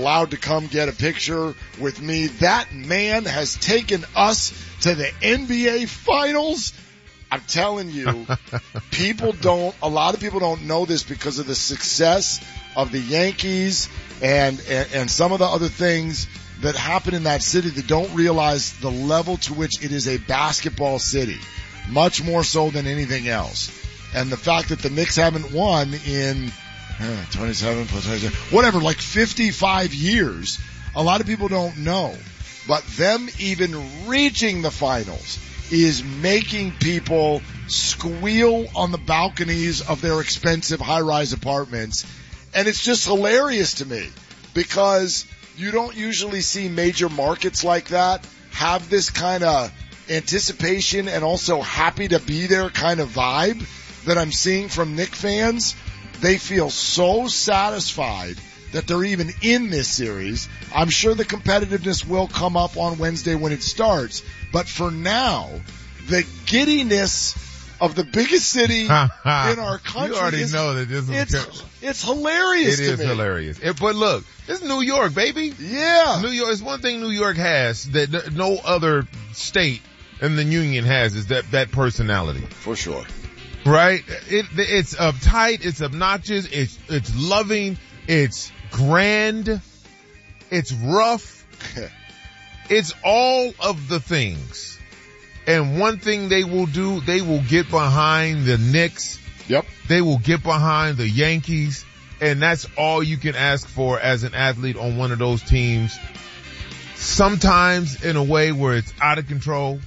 allowed to come get a picture with me. That man has taken us to the NBA Finals. I'm telling you, a lot of people don't know this because of the success of the Yankees and some of the other things that happen in that city. They don't realize the level to which it is a basketball city, much more so than anything else. And the fact that the Knicks haven't won in 27 plus 27, whatever, like 55 years, a lot of people don't know. But them even reaching the finals is making people squeal on the balconies of their expensive high-rise apartments. And it's just hilarious to me because you don't usually see major markets like that have this kind of anticipation and also happy to be there kind of vibe that I'm seeing from Knick fans. They feel so satisfied that they're even in this series. I'm sure the competitiveness will come up on Wednesday when it starts. But for now, the giddiness of the biggest city in our country. You already know that this is it's hilarious to me. It is hilarious. But look, it's New York, baby. Yeah. New York is one thing New York has that no other state in the union has is that personality. For sure. Right? It's uptight, it's obnoxious, it's loving, it's grand, it's rough. It's all of the things. And one thing they will do, they will get behind the Knicks. Yep. They will get behind the Yankees. And that's all you can ask for as an athlete on one of those teams. Sometimes in a way where it's out of control.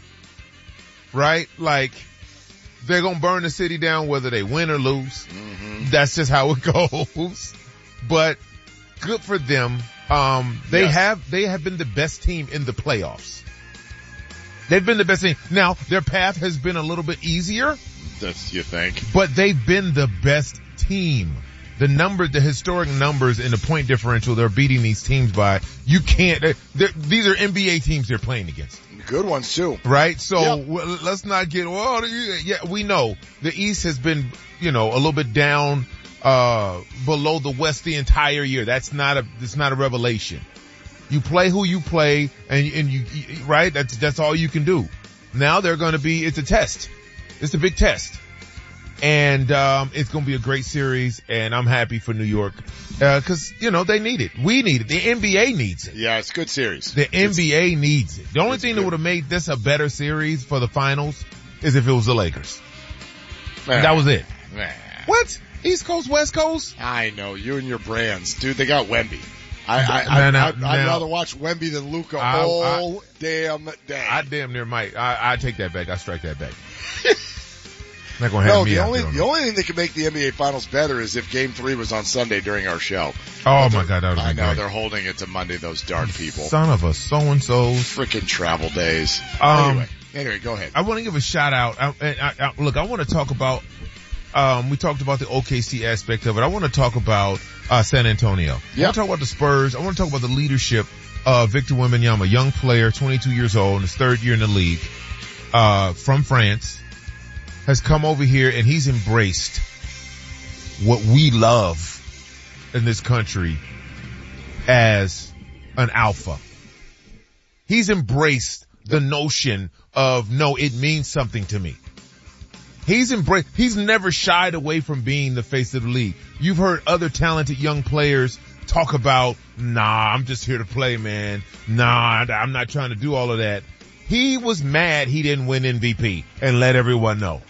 Right? Like, they're going to burn the city down whether they win or lose. Mm-hmm. That's just how it goes. But good for them. They have been the best team in the playoffs. They've been the best team. Now, their path has been a little bit easier. That's, you think? But they've been the best team. The historic numbers in the point differential they're beating these teams by, you can't, these are NBA teams they're playing against. Good ones too. Right? So let's not get, we know the East has been, a little bit down, below the West the entire year. It's not a revelation. You play who you play and you, right? That's all you can do. Now it's a test. It's a big test. And, it's going to be a great series and I'm happy for New York. Cause, they need it. We need it. The NBA needs it. Yeah, it's a good series. The NBA needs it. The only thing that would have made this a better series for the finals is if it was the Lakers. That was it. What? East Coast, West Coast? I know. You and your brands. Dude, they got Wemby. I'd rather watch Wemby than Luka all damn day. I damn near might. I take that back. I strike that back. Not gonna have the only thing that could make the NBA Finals better is if Game 3 was on Sunday during our show. Oh my God, that would be I know great. they're holding it to Monday. Those darn people. Son of a so-and-so. Freaking travel days. Anyway, go ahead. I want to give a shout out. Look, I want to talk about. We talked about the OKC aspect of it. I want to talk about San Antonio. I want to talk about the Spurs. I want to talk about the leadership of Victor Wembanyama, a young player, 22 years old, in his third year in the league, from France, has come over here and he's embraced what we love in this country as an alpha. He's embraced the notion of, no, it means something to me. He's never shied away from being the face of the league. You've heard other talented young players talk about, I'm just here to play, man. I'm not trying to do all of that. He was mad he didn't win MVP and let everyone know.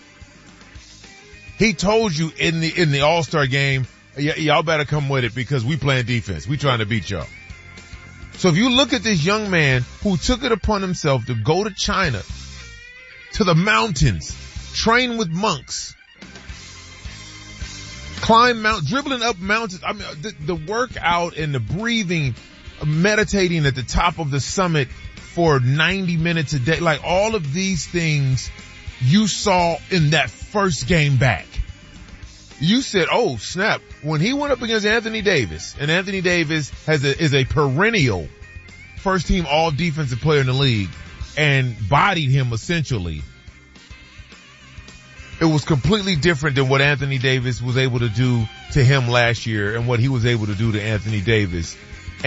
He told you in the All-Star game, y'all better come with it because we playing defense. We trying to beat y'all. So if you look at this young man who took it upon himself to go to China, to the mountains, train with monks, dribbling up mountains. I mean, the workout and the breathing, meditating at the top of the summit for 90 minutes a day, like all of these things you saw in that first game back. You said, oh snap, when he went up against Anthony Davis, and Anthony Davis is a perennial first team all defensive player in the league and bodied him essentially. It was completely different than what Anthony Davis was able to do to him last year and what he was able to do to Anthony Davis